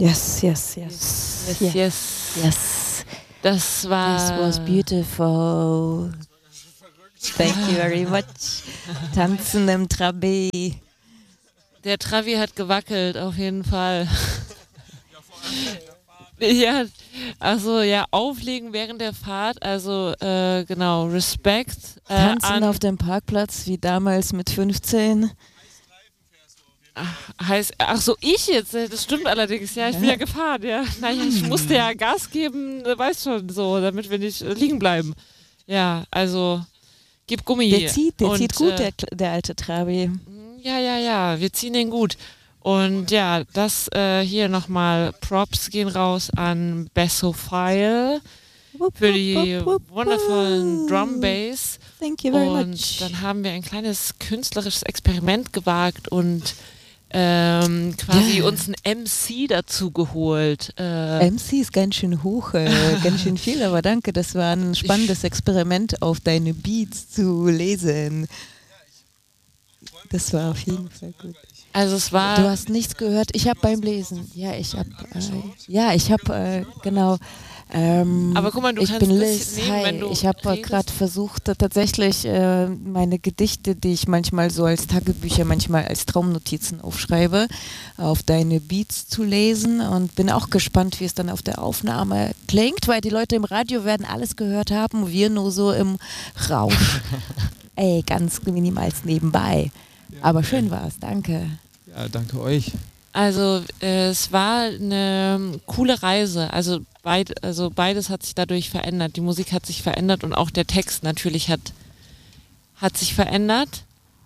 Yes, yes, yes. Yes, yes. Yes. Das war... This was beautiful. Thank you very much. Tanzen im Trabi. Der Travi hat gewackelt, auf jeden Fall. Ja, also ja, auflegen während der Fahrt, also genau, Respekt. Tanzen auf dem Parkplatz wie damals mit 15. Ach so, ich jetzt, das stimmt allerdings, ja, ich bin ja gefahren, ja. Naja, ich musste ja Gas geben, weißt schon, so, damit wir nicht liegen bleiben. Ja, also, gib Gummi. Der zieht gut, der alte Trabi. Ja, wir ziehen den gut. Und ja, das hier nochmal Props gehen raus an Bessophile für die wundervollen Drum Bass. Thank you very much. Und dann haben wir ein kleines künstlerisches Experiment gewagt und quasi uns ein MC dazu geholt. MC ist ganz schön hoch, ganz schön viel, aber danke, das war ein spannendes Experiment, auf deine Beats zu lesen. Das war auf jeden Fall gut. Also es war... Du hast nichts gehört? Ich habe beim Lesen. Genau. Aber guck mal, du ich kannst bin das Liz. nehmen, Hi. wenn du Ich habe gerade versucht, tatsächlich meine Gedichte, die ich manchmal so als Tagebücher, manchmal als Traumnotizen aufschreibe, auf deine Beats zu lesen und bin auch gespannt, wie es dann auf der Aufnahme klingt, weil die Leute im Radio werden alles gehört haben, wir nur so im Rausch. Ey, ganz minimal nebenbei. Aber schön war es, danke. Ja, danke euch. Also es war eine coole Reise. Also beides hat sich dadurch verändert. Die Musik hat sich verändert und auch der Text natürlich hat sich verändert.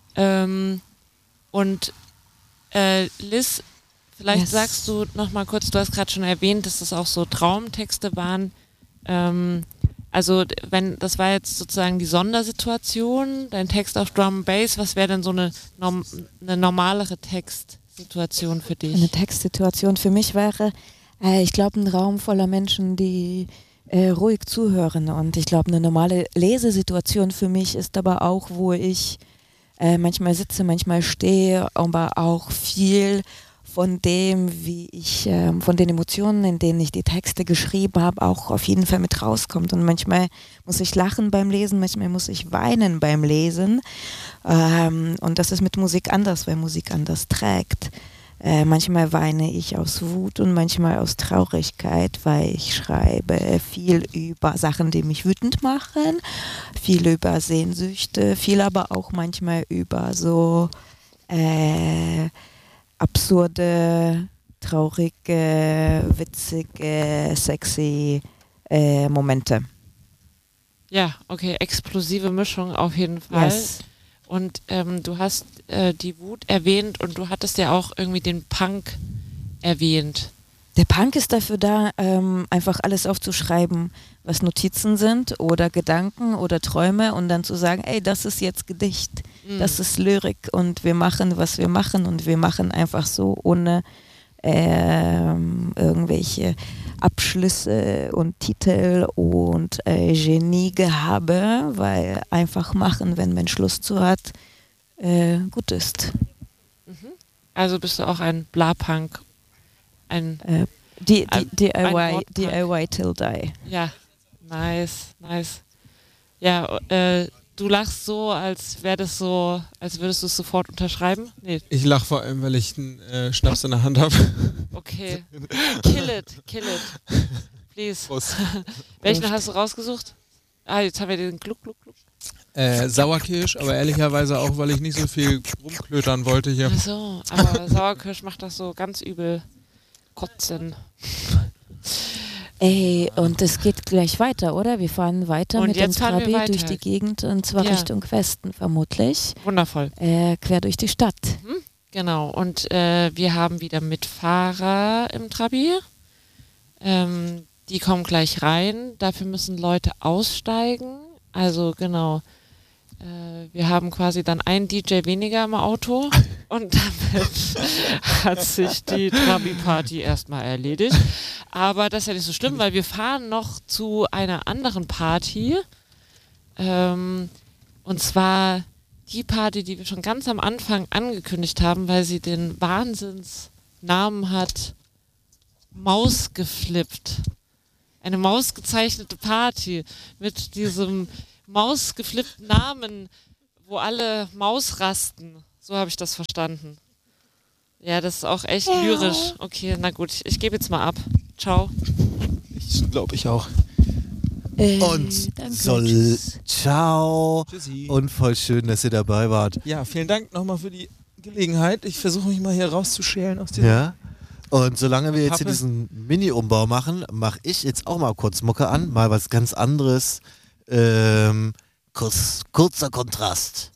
Und Liz, vielleicht sagst du noch mal kurz, du hast gerade schon erwähnt, dass das auch so Traumtexte waren. Also das war jetzt sozusagen die Sondersituation, dein Text auf Drum and Bass, was wäre denn so eine normalere Textsituation für dich? Eine Textsituation für mich wäre, ich glaube, ein Raum voller Menschen, die ruhig zuhören, und ich glaube, eine normale Lesesituation für mich ist aber auch, wo ich manchmal sitze, manchmal stehe, aber auch viel von dem, von den Emotionen, in denen ich die Texte geschrieben habe, auch auf jeden Fall mit rauskommt. Und manchmal muss ich lachen beim Lesen, manchmal muss ich weinen beim Lesen. Und das ist mit Musik anders, weil Musik anders trägt. Manchmal weine ich aus Wut und manchmal aus Traurigkeit, weil ich schreibe viel über Sachen, die mich wütend machen, viel über Sehnsüchte, viel aber auch manchmal über so absurde, traurige, witzige, sexy Momente. Ja, okay, explosive Mischung auf jeden Fall. Yes. Und du hast die Wut erwähnt und du hattest ja auch irgendwie den Punk erwähnt. Der Punk ist dafür da, einfach alles aufzuschreiben, was Notizen sind oder Gedanken oder Träume, und dann zu sagen, ey, das ist jetzt Gedicht, das ist Lyrik, und wir machen, was wir machen, und wir machen einfach so ohne irgendwelche Abschlüsse und Titel und Geniegehabe, weil einfach machen, wenn man Lust zu hat, gut ist. Also bist du auch ein Bla-Punk, ein DIY till die. Ja, nice. Ja, du lachst so, als würdest du es sofort unterschreiben? Nee. Ich lache vor allem, weil ich einen Schnaps in der Hand habe. Okay. Kill it. Please. Prost. Welchen hast du rausgesucht? Jetzt haben wir den Gluck. Sauerkirsch, aber ehrlicherweise auch, weil ich nicht so viel rumklötern wollte hier. Ach so, aber Sauerkirsch macht das so ganz übel. Kotzen. Ey, und es geht gleich weiter, oder? Wir fahren weiter und mit dem Trabi durch die Gegend, und zwar Richtung Westen vermutlich. Wundervoll. Quer durch die Stadt. Genau, und wir haben wieder Mitfahrer im Trabi. Die kommen gleich rein. Dafür müssen Leute aussteigen. Also genau. Wir haben quasi dann einen DJ weniger im Auto und damit hat sich die Trabi-Party erstmal erledigt. Aber das ist ja nicht so schlimm, weil wir fahren noch zu einer anderen Party. Und zwar die Party, die wir schon ganz am Anfang angekündigt haben, weil sie den Wahnsinnsnamen hat. Maus geflippt. Eine mausgezeichnete Party mit diesem mausgeflippten Namen, wo alle Mausrasten. So habe ich das verstanden. Ja, das ist auch echt lyrisch. Okay, na gut, ich gebe jetzt mal ab. Ciao. Ich glaube, ich auch. Und ciao. Tschüssi. Und voll schön, dass ihr dabei wart. Ja, vielen Dank nochmal für die Gelegenheit. Ich versuche mich mal hier rauszuschälen aus diesem... Ja. Und solange wir jetzt hier Pappe. diesen Mini-Umbau machen, mache ich jetzt auch mal kurz Mucke an. Mal was ganz anderes. Kurzer Kontrast.